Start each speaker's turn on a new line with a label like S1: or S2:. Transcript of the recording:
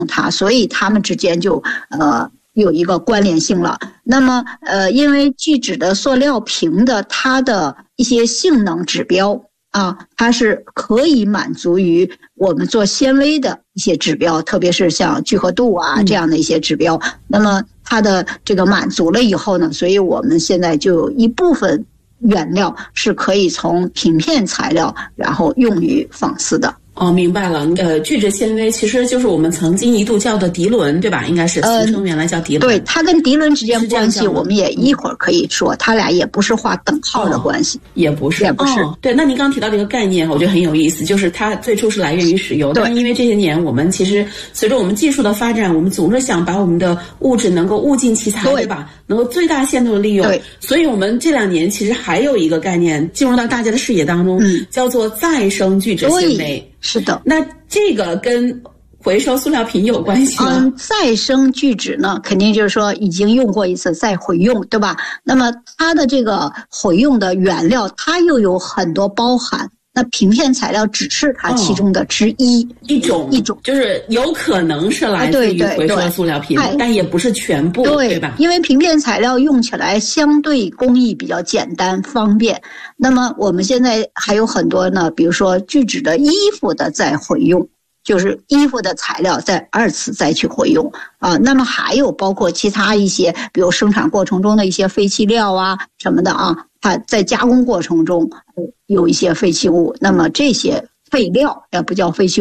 S1: 它，所以它们之间就有一个关联性了。那么因为聚酯的塑料瓶的它的一些性能指标它是可以满足于我们做纤维的一些指标，特别是像聚合度这样的一些指标。那么它的这个满足了以后呢，所以我们现在就有一部分原料是可以从平片材料然后用于纺丝的。
S2: 明白了。聚酯纤维其实就是我们曾经一度叫的涤纶，对吧？应该是俗称原来叫涤纶。
S1: 对，它跟涤纶之间关系，我们也一会儿可以说，它俩也不是划等号的关系，
S2: 也不是。对，那您刚提到这个概念，我觉得很有意思，就是它最初是来源于石油，但因为这些年我们其实随着我们技术的发展，我们总是想把我们的物质能够物尽其才，对吧？能够最大限度的利用。对，所以我们这2年其实还有一个概念进入到大家的视野当中，叫做再生聚酯纤维。是的，那这个跟回收塑料瓶有关系吗？
S1: 再生聚酯呢，肯定就是说已经用过一次再回用，对吧？那么它的这个回用的原料，它又有很多包含。那平片材料只是它其中的之一，一种，
S2: 就是有可能是来自于回收的塑料瓶，但也不是全部，对吧？
S1: 因为平片材料用起来相对工艺比较简单方便。那么我们现在还有很多呢，比如说聚酯的衣服的再回用，就是衣服的材料再2次再去回用那么还有包括其他一些，比如生产过程中的一些废弃料什么的它在加工过程中有一些废弃物，那么这些废料也不叫废弃物。